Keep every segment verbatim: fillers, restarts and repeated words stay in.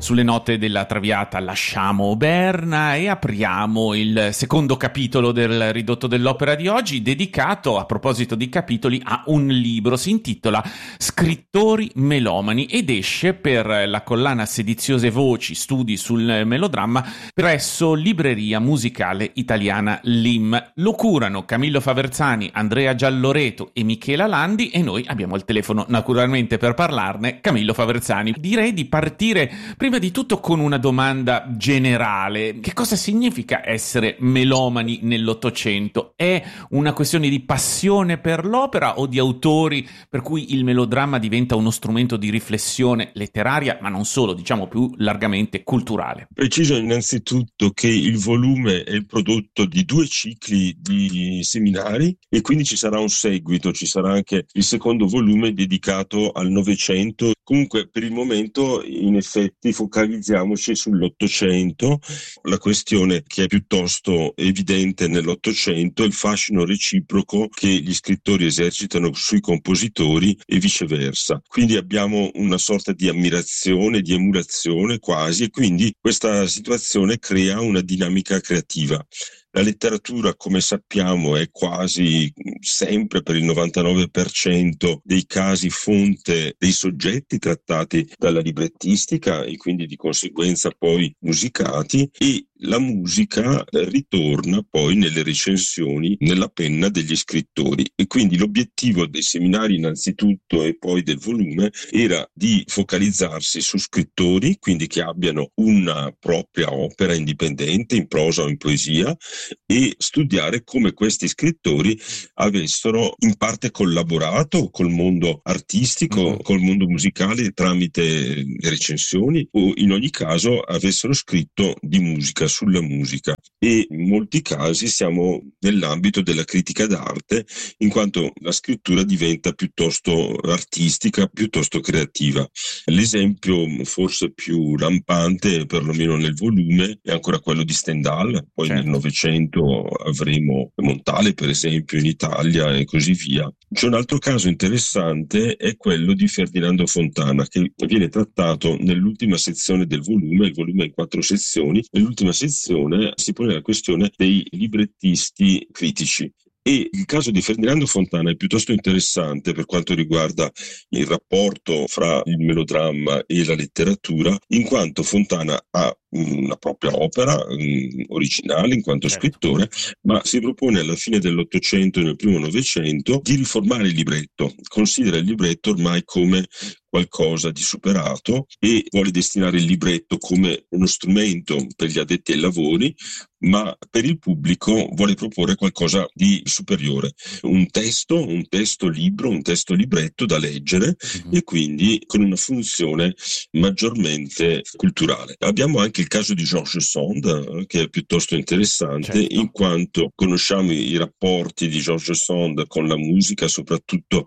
Sulle note della Traviata lasciamo Berna e apriamo il secondo capitolo del Ridotto dell'Opera di oggi, dedicato, a proposito di capitoli, a un libro. Si intitola Scrittori melomani ed esce per la collana Sediziose Voci, studi sul melodramma, presso Libreria Musicale Italiana L I M. Lo curano Camillo Faverzani, Andrea Gialloreto e Michela Landi, e noi abbiamo il telefono naturalmente per parlarne. Camillo Faverzani, direi di partire prima Prima di tutto con una domanda generale: che cosa significa essere melomani nell'Ottocento? È una questione di passione per l'opera o di autori per cui il melodramma diventa uno strumento di riflessione letteraria, ma non solo, diciamo più largamente culturale? Preciso innanzitutto che il volume è il prodotto di due cicli di seminari e quindi ci sarà un seguito, ci sarà anche il secondo volume dedicato al Novecento. Comunque per il momento in effetti focalizziamoci sull'Ottocento. La questione che è piuttosto evidente nell'Ottocento è il fascino reciproco che gli scrittori esercitano sui compositori e viceversa. Quindi abbiamo una sorta di ammirazione, di emulazione quasi, e quindi questa situazione crea una dinamica creativa. La letteratura, come sappiamo, è quasi sempre, per il novantanove per cento dei casi, fonte dei soggetti trattati dalla librettistica e quindi di conseguenza poi musicati, e la musica ritorna poi nelle recensioni, nella penna degli scrittori. E quindi l'obiettivo dei seminari innanzitutto e poi del volume era di focalizzarsi su scrittori, quindi che abbiano una propria opera indipendente in prosa o in poesia, e studiare come questi scrittori avessero in parte collaborato col mondo artistico, mm-hmm. col mondo musicale tramite recensioni, o in ogni caso avessero scritto di musica, sulla musica. E in molti casi siamo nell'ambito della critica d'arte, in quanto la scrittura diventa piuttosto artistica, piuttosto creativa. L'esempio forse più lampante, perlomeno nel volume, è ancora quello di Stendhal. Poi certo. Nel Novecento avremo Montale, per esempio, in Italia, e così via. C'è un altro caso interessante, è quello di Ferdinando Fontana, che viene trattato nell'ultima sezione del volume. Il volume è in quattro sezioni. Nell'ultima sezione si pone la questione dei librettisti critici. E il caso di Ferdinando Fontana è piuttosto interessante per quanto riguarda il rapporto fra il melodramma e la letteratura, in quanto Fontana ha una propria opera um, originale in quanto certo. scrittore, ma si propone alla fine dell'Ottocento e nel primo Novecento di riformare il libretto. Considera il libretto ormai come qualcosa di superato e vuole destinare il libretto come uno strumento per gli addetti ai lavori, ma per il pubblico vuole proporre qualcosa di superiore, un testo, un testo libro, un testo libretto da leggere, mm-hmm. e quindi con una funzione maggiormente culturale. Abbiamo anche il caso di Georges Sand, che è piuttosto interessante, certo. in quanto conosciamo i rapporti di Georges Sand con la musica, soprattutto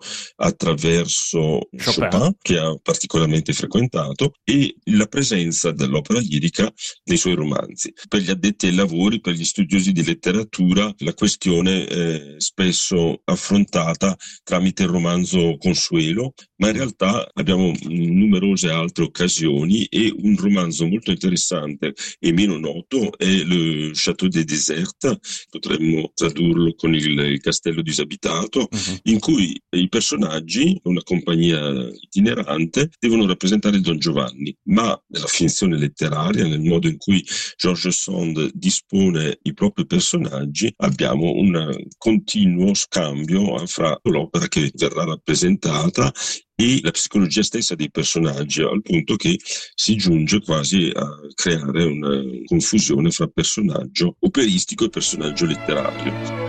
attraverso Chopin, Chopin che ha particolarmente frequentato, e la presenza dell'opera lirica nei suoi romanzi. Per gli addetti ai lavori, per gli studiosi di letteratura, la questione è spesso affrontata tramite il romanzo Consuelo, ma in realtà abbiamo numerose altre occasioni, e un romanzo molto interessante e meno noto è Le Château des Déserts, potremmo tradurlo con il, il castello disabitato, uh-huh. in cui i personaggi, una compagnia itinerante, devono rappresentare il Don Giovanni, ma nella finzione letteraria, nel modo in cui Georges Sand dispone i propri personaggi, abbiamo un continuo scambio fra l'opera che verrà rappresentata e la psicologia stessa dei personaggi, al punto che si giunge quasi a creare una confusione fra personaggio operistico e personaggio letterario.